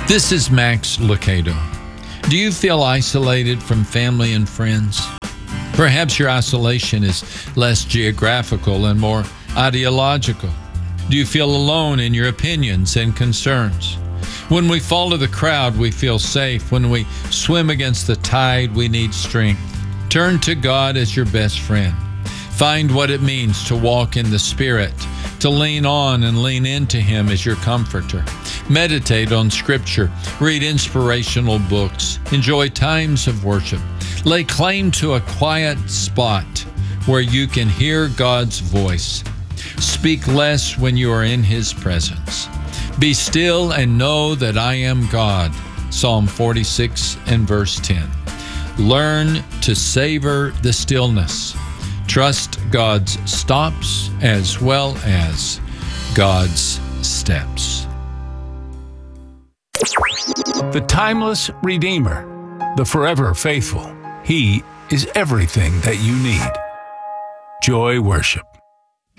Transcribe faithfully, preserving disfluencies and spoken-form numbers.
This is Max Lucado. Do you feel isolated from family and friends? Perhaps your isolation is less geographical and more ideological. Do you feel alone in your opinions and concerns? When we follow the crowd, we feel safe. When we swim against the tide, we need strength. Turn to God as your best friend. Find what it means to walk in the Spirit, to lean on and lean into Him as your comforter. Meditate on Scripture, read inspirational books, enjoy times of worship. Lay claim to a quiet spot where you can hear God's voice. Speak less when you are in His presence. Be still and know that I am God. Psalm forty-six and verse ten. Learn to savor the stillness. Trust God's stops as well as God's steps. The timeless Redeemer, the forever faithful. He is everything that you need. Joy Worship.